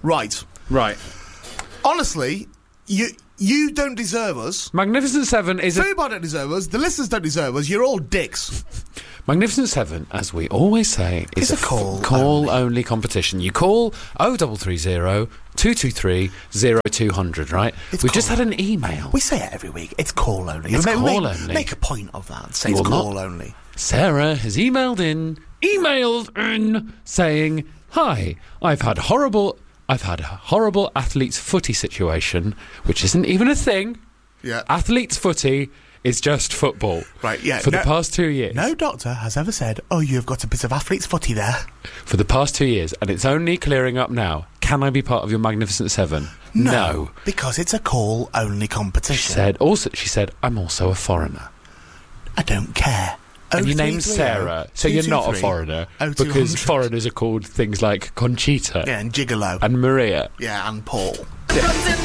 Right. Honestly, you don't deserve us. Magnificent Seven is Everybody don't deserve us. The listeners don't deserve us. You're all dicks. Magnificent Seven, as we always say, is a call only competition. You call 0330 223 0200, right? We just had an email. We say it every week. It's call only. It's call only. Make a point of that. Say it's call only. Sarah has emailed in saying, "Hi, I've had a horrible athlete's footy situation, which isn't even a thing. Yeah. Athlete's footy is just football. Right, yeah. For the past 2 years. No doctor has ever said, oh, you've got a bit of athlete's footy there. For the past 2 years, and it's only clearing up now. Can I be part of your Magnificent Seven? No. Because it's a call-only competition. She said, I'm also a foreigner. I don't care. And your name's Sarah, so you're not a foreigner, because foreigners are called things like Conchita. Yeah, and Gigolo. And Maria. Yeah, and Paul. Yeah.